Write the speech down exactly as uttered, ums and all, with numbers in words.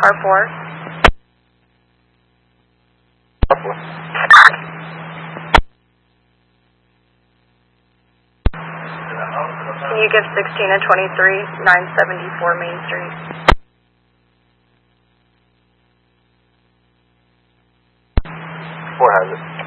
car four. Car four. Can you give sixteen and twenty-three, nine seventy-four Main Street? Four has it.